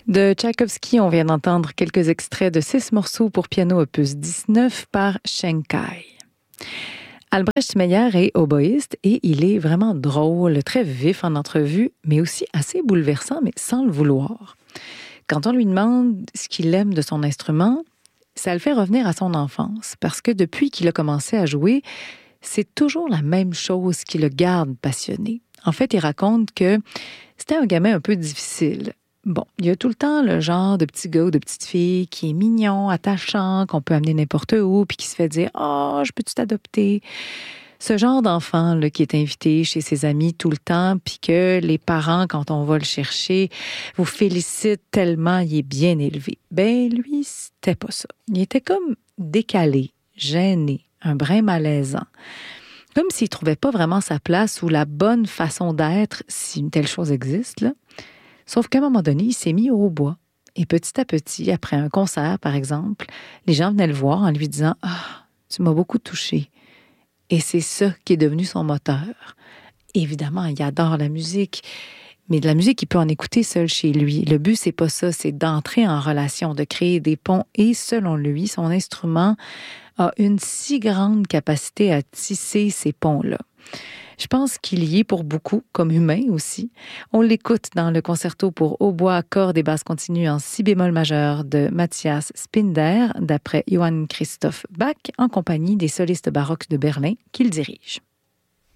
De Tchaïkovski, on vient d'entendre quelques extraits de 6 morceaux pour piano opus 19 par Schenkai. Albrecht Meyer est oboïste et il est vraiment drôle, très vif en entrevue, mais aussi assez bouleversant, mais sans le vouloir. Quand on lui demande ce qu'il aime de son instrument, ça le fait revenir à son enfance, parce que depuis qu'il a commencé à jouer, c'est toujours la même chose qui le garde passionné. En fait, il raconte que c'était un gamin un peu difficile. Bon, il y a tout le temps le genre de petit gars ou de petite fille qui est mignon, attachant, qu'on peut amener n'importe où, puis qui se fait dire « Oh, je peux-tu t'adopter? » Ce genre d'enfant là, qui est invité chez ses amis tout le temps, puis que les parents, quand on va le chercher, vous félicitent tellement il est bien élevé. Ben lui, c'était pas ça. Il était comme décalé, gêné, un brin malaisant. Comme s'il trouvait pas vraiment sa place ou la bonne façon d'être, si une telle chose existe, là. Sauf qu'à un moment donné, il s'est mis au hautbois. Et petit à petit, après un concert, par exemple, les gens venaient le voir en lui disant « Ah, tu m'as beaucoup touché. » Et c'est ça qui est devenu son moteur. Évidemment, il adore la musique, mais de la musique, il peut en écouter seul chez lui. Le but, c'est pas ça, c'est d'entrer en relation, de créer des ponts. Et selon lui, son instrument a une si grande capacité à tisser ces ponts-là. Je pense qu'il y est pour beaucoup, comme humain aussi. On l'écoute dans le concerto pour hautbois, cordes et basses continues en si bémol majeur de Matthias Spinder, d'après Johann Christoph Bach, en compagnie des solistes baroques de Berlin qu'il dirige.